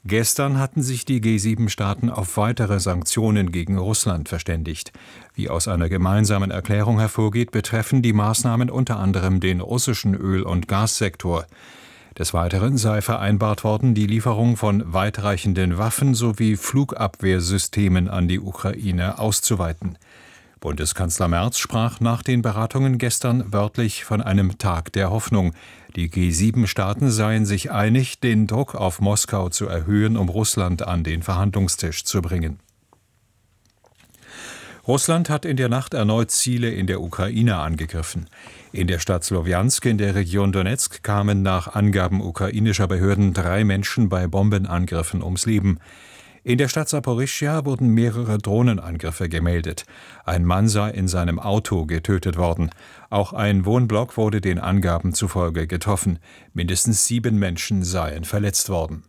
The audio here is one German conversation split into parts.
Gestern hatten sich die G7-Staaten auf weitere Sanktionen gegen Russland verständigt. Wie aus einer gemeinsamen Erklärung hervorgeht, betreffen die Maßnahmen unter anderem den russischen Öl- und Gassektor. Des Weiteren sei vereinbart worden, die Lieferung von weitreichenden Waffen sowie Flugabwehrsystemen an die Ukraine auszuweiten. Bundeskanzler Merz sprach nach den Beratungen gestern wörtlich von einem Tag der Hoffnung. Die G7-Staaten seien sich einig, den Druck auf Moskau zu erhöhen, um Russland an den Verhandlungstisch zu bringen. Russland hat in der Nacht erneut Ziele in der Ukraine angegriffen. In der Stadt Slowjansk in der Region Donezk kamen nach Angaben ukrainischer Behörden 3 Menschen bei Bombenangriffen ums Leben. In der Stadt Saporischschja wurden mehrere Drohnenangriffe gemeldet. Ein Mann sei in seinem Auto getötet worden. Auch ein Wohnblock wurde den Angaben zufolge getroffen. Mindestens 7 Menschen seien verletzt worden.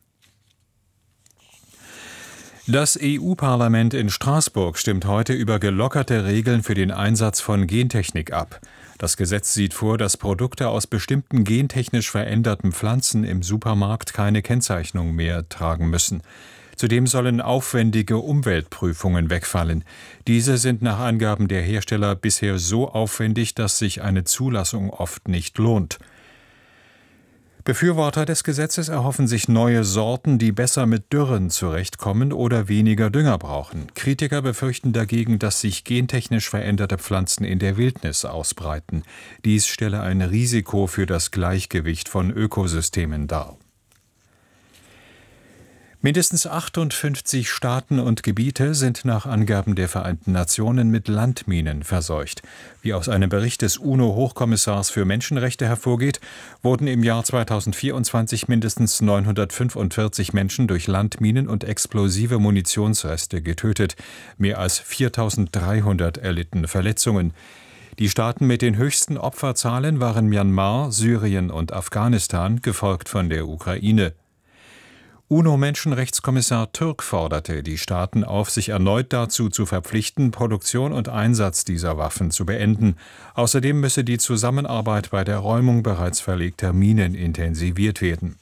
Das EU-Parlament in Straßburg stimmt heute über gelockerte Regeln für den Einsatz von Gentechnik ab. Das Gesetz sieht vor, dass Produkte aus bestimmten gentechnisch veränderten Pflanzen im Supermarkt keine Kennzeichnung mehr tragen müssen. Zudem sollen aufwendige Umweltprüfungen wegfallen. Diese sind nach Angaben der Hersteller bisher so aufwendig, dass sich eine Zulassung oft nicht lohnt. Befürworter des Gesetzes erhoffen sich neue Sorten, die besser mit Dürren zurechtkommen oder weniger Dünger brauchen. Kritiker befürchten dagegen, dass sich gentechnisch veränderte Pflanzen in der Wildnis ausbreiten. Dies stelle ein Risiko für das Gleichgewicht von Ökosystemen dar. Mindestens 58 Staaten und Gebiete sind nach Angaben der Vereinten Nationen mit Landminen verseucht. Wie aus einem Bericht des UNO-Hochkommissars für Menschenrechte hervorgeht, wurden im Jahr 2024 mindestens 945 Menschen durch Landminen und explosive Munitionsreste getötet. Mehr als 4.300 erlitten Verletzungen. Die Staaten mit den höchsten Opferzahlen waren Myanmar, Syrien und Afghanistan, gefolgt von der Ukraine. UNO-Menschenrechtskommissar Türk forderte die Staaten auf, sich erneut dazu zu verpflichten, Produktion und Einsatz dieser Waffen zu beenden. Außerdem müsse die Zusammenarbeit bei der Räumung bereits verlegter Minen intensiviert werden.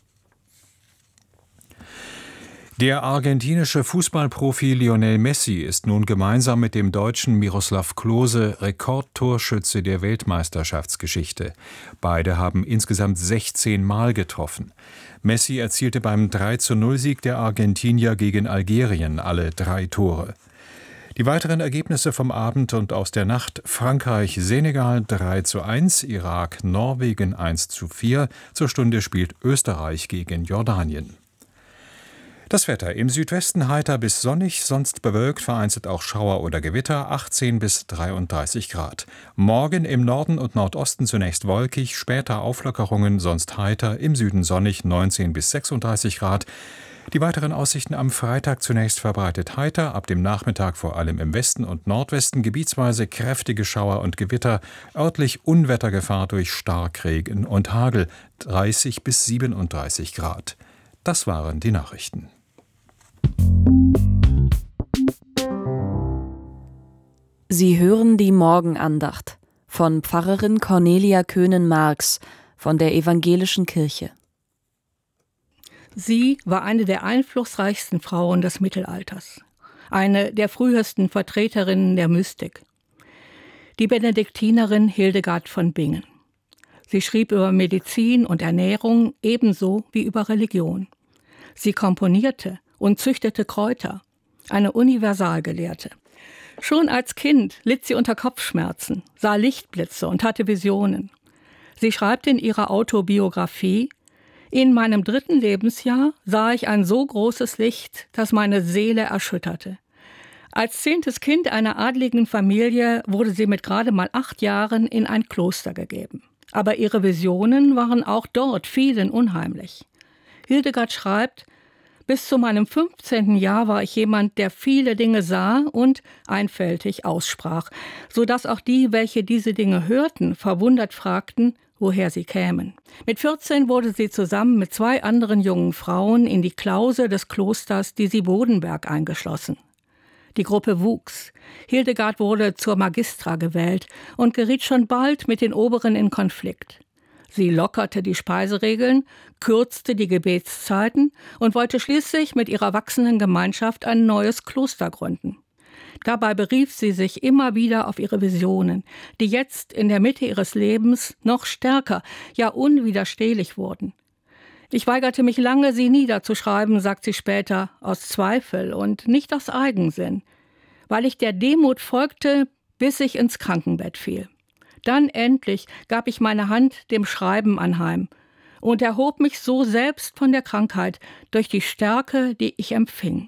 Der argentinische Fußballprofi Lionel Messi ist nun gemeinsam mit dem Deutschen Miroslav Klose Rekordtorschütze der Weltmeisterschaftsgeschichte. Beide haben insgesamt 16 Mal getroffen. Messi erzielte beim 3:0-Sieg der Argentinier gegen Algerien alle 3 Tore. Die weiteren Ergebnisse vom Abend und aus der Nacht: Frankreich-Senegal 3:1, Irak-Norwegen 1:4. Zur Stunde spielt Österreich gegen Jordanien. Das Wetter: im Südwesten heiter bis sonnig, sonst bewölkt, vereinzelt auch Schauer oder Gewitter, 18 bis 33 Grad. Morgen im Norden und Nordosten zunächst wolkig, später Auflockerungen, sonst heiter, im Süden sonnig, 19 bis 36 Grad. Die weiteren Aussichten am Freitag: zunächst verbreitet heiter, ab dem Nachmittag vor allem im Westen und Nordwesten gebietsweise kräftige Schauer und Gewitter, örtlich Unwettergefahr durch Starkregen und Hagel, 30 bis 37 Grad. Das waren die Nachrichten. Sie hören die Morgenandacht von Pfarrerin Cornelia Köhnen-Marx von der Evangelischen Kirche. Sie war eine der einflussreichsten Frauen des Mittelalters, eine der frühesten Vertreterinnen der Mystik. Die Benediktinerin Hildegard von Bingen. Sie schrieb über Medizin und Ernährung ebenso wie über Religion. Sie komponierte und züchtete Kräuter, eine Universalgelehrte. Schon als Kind litt sie unter Kopfschmerzen, sah Lichtblitze und hatte Visionen. Sie schreibt in ihrer Autobiografie: In meinem 3. Lebensjahr sah ich ein so großes Licht, das meine Seele erschütterte. Als 10. Kind einer adligen Familie wurde sie mit gerade mal 8 Jahren in ein Kloster gegeben. Aber ihre Visionen waren auch dort vielen unheimlich. Hildegard schreibt: Bis zu meinem 15. Jahr war ich jemand, der viele Dinge sah und einfältig aussprach, sodass auch die, welche diese Dinge hörten, verwundert fragten, woher sie kämen. Mit 14 wurde sie zusammen mit 2 anderen jungen Frauen in die Klause des Klosters Disi Bodenberg eingeschlossen. Die Gruppe wuchs. Hildegard wurde zur Magistra gewählt und geriet schon bald mit den Oberen in Konflikt. Sie lockerte die Speiseregeln, kürzte die Gebetszeiten und wollte schließlich mit ihrer wachsenden Gemeinschaft ein neues Kloster gründen. Dabei berief sie sich immer wieder auf ihre Visionen, die jetzt in der Mitte ihres Lebens noch stärker, ja unwiderstehlich wurden. Ich weigerte mich lange, sie niederzuschreiben, sagt sie später, aus Zweifel und nicht aus Eigensinn, weil ich der Demut folgte, bis ich ins Krankenbett fiel. Dann endlich gab ich meine Hand dem Schreiben anheim und erhob mich so selbst von der Krankheit durch die Stärke, die ich empfing.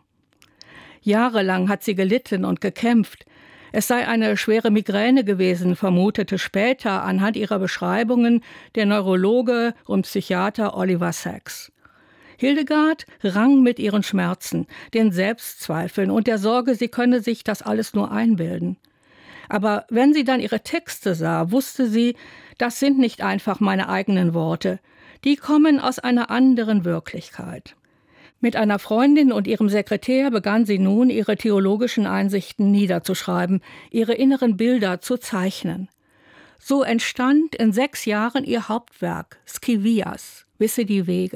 Jahrelang hat sie gelitten und gekämpft. Es sei eine schwere Migräne gewesen, vermutete später anhand ihrer Beschreibungen der Neurologe und Psychiater Oliver Sacks. Hildegard rang mit ihren Schmerzen, den Selbstzweifeln und der Sorge, sie könne sich das alles nur einbilden. Aber wenn sie dann ihre Texte sah, wusste sie, das sind nicht einfach meine eigenen Worte, die kommen aus einer anderen Wirklichkeit. Mit einer Freundin und ihrem Sekretär begann sie nun, ihre theologischen Einsichten niederzuschreiben, ihre inneren Bilder zu zeichnen. So entstand in 6 Jahren ihr Hauptwerk, Scivias, Wisse die Wege.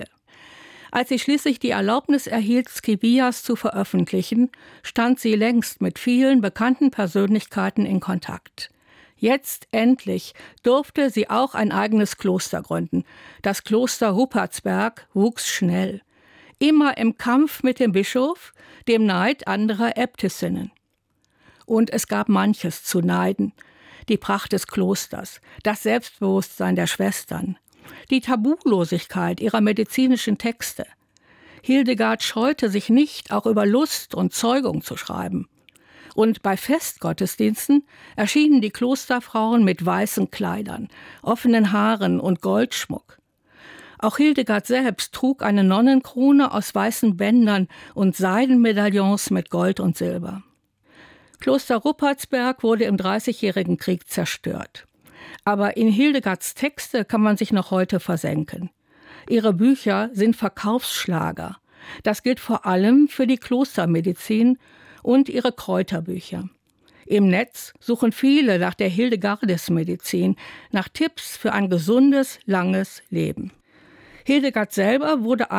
Als sie schließlich die Erlaubnis erhielt, Scivias zu veröffentlichen, stand sie längst mit vielen bekannten Persönlichkeiten in Kontakt. Jetzt endlich durfte sie auch ein eigenes Kloster gründen. Das Kloster Ruppertsberg wuchs schnell. Immer im Kampf mit dem Bischof, dem Neid anderer Äbtissinnen. Und es gab manches zu neiden. Die Pracht des Klosters, das Selbstbewusstsein der Schwestern, die Tabulosigkeit ihrer medizinischen Texte. Hildegard scheute sich nicht, auch über Lust und Zeugung zu schreiben. Und bei Festgottesdiensten erschienen die Klosterfrauen mit weißen Kleidern, offenen Haaren und Goldschmuck. Auch Hildegard selbst trug eine Nonnenkrone aus weißen Bändern und Seidenmedaillons mit Gold und Silber. Kloster Ruppertsberg wurde im Dreißigjährigen Krieg zerstört. Aber in Hildegards Texte kann man sich noch heute versenken. Ihre Bücher sind Verkaufsschlager. Das gilt vor allem für die Klostermedizin und ihre Kräuterbücher. Im Netz suchen viele nach der Hildegardesmedizin, nach Tipps für ein gesundes, langes Leben. Hildegard selber wurde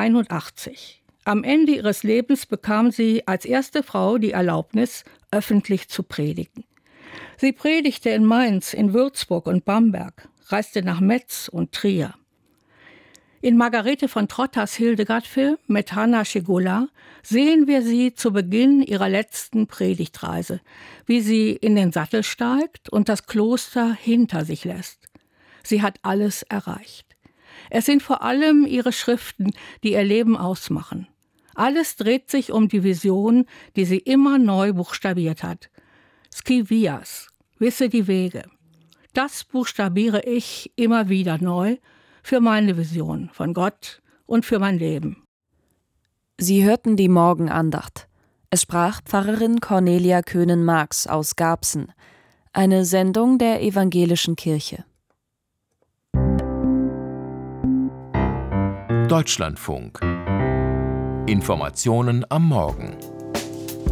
81. Am Ende ihres Lebens bekam sie als erste Frau die Erlaubnis, öffentlich zu predigen. Sie predigte in Mainz, in Würzburg und Bamberg, reiste nach Metz und Trier. In Margarete von Trotters Hildegard-Film mit Hanna Schygulla sehen wir sie zu Beginn ihrer letzten Predigtreise, wie sie in den Sattel steigt und das Kloster hinter sich lässt. Sie hat alles erreicht. Es sind vor allem ihre Schriften, die ihr Leben ausmachen. Alles dreht sich um die Vision, die sie immer neu buchstabiert hat. Scivias, wisse die Wege. Das buchstabiere ich immer wieder neu für meine Vision von Gott und für mein Leben. Sie hörten die Morgenandacht. Es sprach Pfarrerin Cornelia Köhnen-Marx aus Garbsen. Eine Sendung der Evangelischen Kirche. Deutschlandfunk. Informationen am Morgen.